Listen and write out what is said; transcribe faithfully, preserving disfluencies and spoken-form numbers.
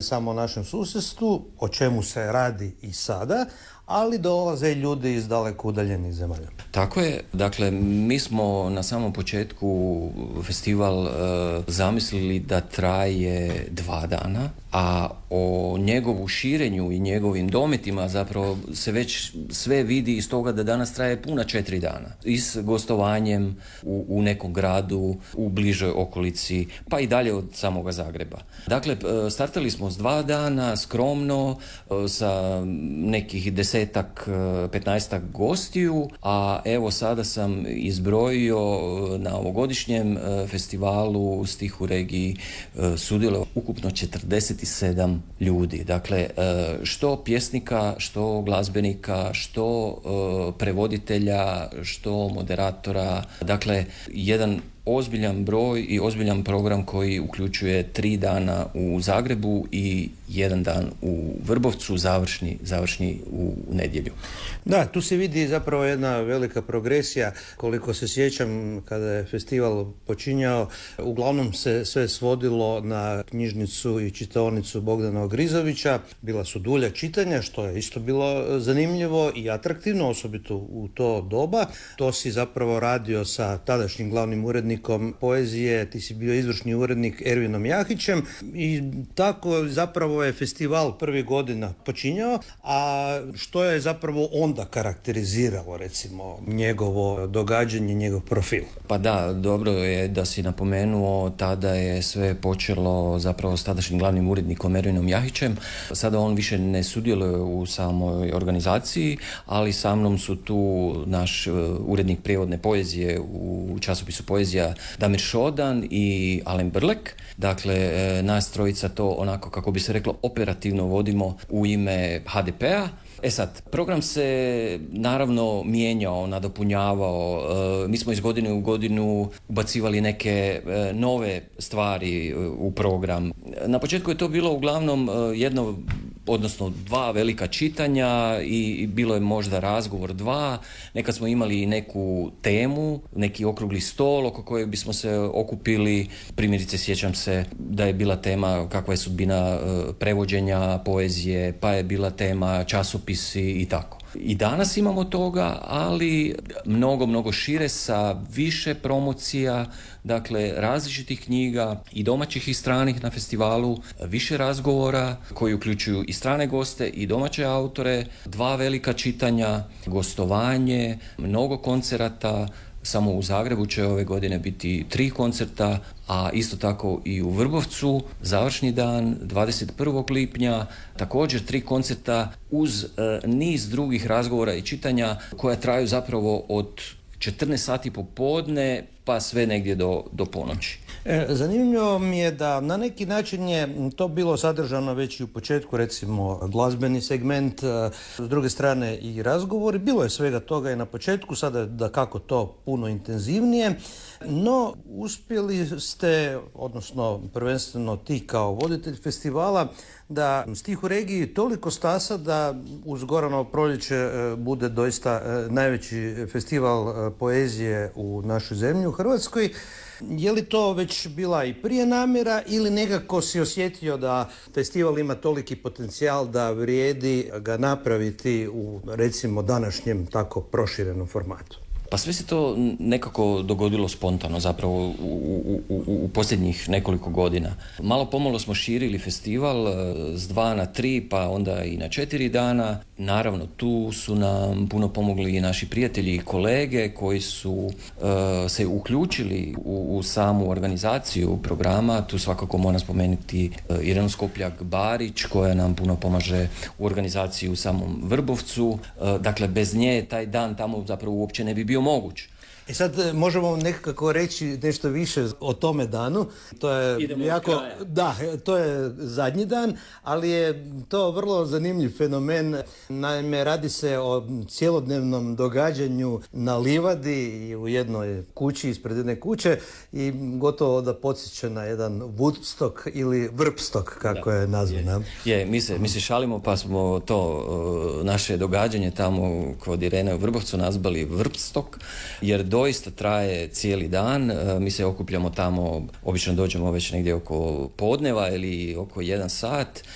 samo o našem susjedstvu, o čemu se radi i sada, ali dolaze i ljudi iz daleko udaljenih zemalja. Tako je, dakle mi smo na samom početku festival uh, zamislili da traje dva dana, a o njegovu širenju i njegovim dometima zapravo se već sve vidi iz toga da danas traje puna četiri dana. I s gostovanjem u, u nekom gradu, u bližoj okolici, pa i dalje od samoga Zagreba. Dakle, startali smo s dva dana, skromno, sa nekih desetak, petnaestak gostiju, a evo sada sam izbrojio na ovogodišnjem festivalu Stih u regiji sudjelovalo ukupno četrdeset sedam ljudi. Dakle, što pjesnika, što glazbenika, što prevoditelja, što moderatora. Dakle, jedan ozbiljan broj i ozbiljan program koji uključuje tri dana u Zagrebu i jedan dan u Vrbovcu, završni, završni u nedjelju. Da, tu se vidi zapravo jedna velika progresija. Koliko se sjećam kada je festival počinjao, uglavnom se sve svodilo na knjižnicu i čitaonicu Bogdana Ogrizovića. Bila su dulja čitanja, što je isto bilo zanimljivo i atraktivno, osobito u to doba. To si zapravo radio sa tadašnjim glavnim urednikom poezije, ti si bio izvršni urednik Ervinom Jahićem i tako zapravo je festival prvih godina počinjao, a što je zapravo onda karakteriziralo recimo njegovo događanje, njegov profil? Pa da, dobro je da si napomenuo, tada je sve počelo zapravo s tadašnjim glavnim urednikom Ervinom Jahićem. Sada on više ne sudjeluje u samoj organizaciji, ali sa mnom su tu naš urednik prijevodne poezije u časopisu Poezija Damir Šodan i Alen Brlek. Dakle, nas trojica to onako, kako bi se reklo, operativno vodimo u ime ha de pe-a. E sad, program se naravno mijenjao, nadopunjavao, e, mi smo iz godine u godinu ubacivali neke e, nove stvari u program. Na početku je to bilo uglavnom e, jedno, odnosno dva velika čitanja i, i bilo je možda razgovor dva. Nekad smo imali neku temu, neki okrugli stol oko kojeg bismo se okupili. Primjerice, sjećam se da je bila tema kakva je sudbina e, prevođenja poezije, pa je bila tema časopisa i tako. I danas imamo toga, ali mnogo, mnogo šire sa više promocija, dakle različitih knjiga i domaćih i stranih na festivalu, više razgovora koji uključuju i strane goste i domaće autore, dva velika čitanja, gostovanje, mnogo koncerata. Samo u Zagrebu će ove godine biti tri koncerta, a isto tako i u Vrbovcu, završni dan dvadeset prvog lipnja, također tri koncerta uz e, niz drugih razgovora i čitanja koja traju zapravo od četrnaest sati popodne pa sve negdje do, do ponoći. E, zanimljivo mi je da na neki način je to bilo sadržano već i u početku, recimo glazbeni segment, s druge strane i razgovori. Bilo je svega toga i na početku, sada da kako to puno intenzivnije, no uspjeli ste, odnosno prvenstveno ti kao voditelj festivala, da Stih u regiji toliko stasa da uz Goranovo proljeće bude doista najveći festival poezije u našoj zemlji, u Hrvatskoj. Je li to već bila i prije namjera ili nekako si osjetio da festival ima toliki potencijal da vrijedi ga napraviti u recimo današnjem tako proširenom formatu? Pa sve se to nekako dogodilo spontano zapravo u, u, u, u posljednjih nekoliko godina. Malo pomalo smo širili festival s dva na tri, pa onda i na četiri dana. Naravno, tu su nam puno pomogli i naši prijatelji i kolege koji su uh, se uključili u, u samu organizaciju programa. Tu svakako moram spomenuti uh, Irenu Skopljak-Barić koja nam puno pomaže u organizaciji u samom Vrbovcu. Uh, dakle, bez nje taj dan tamo zapravo uopće ne bi bio moguć. I sad možemo nekako reći nešto više o tome danu. To je Idemo jako, da, to je zadnji dan, ali je to vrlo zanimljiv fenomen. Naime, radi se o cjelodnevnom događanju na livadi i u jednoj kući, ispred jedne kuće i gotovo da podsjeća na jedan Woodstock ili Vrbstock, kako da, je nazvan. Je, je mi, se, mi se šalimo pa smo to naše događanje tamo kod Irene u Vrbovcu nazvali Vrbstock, jer doista traje cijeli dan. Mi se okupljamo tamo, obično dođemo već negdje oko podneva ili oko jedan sat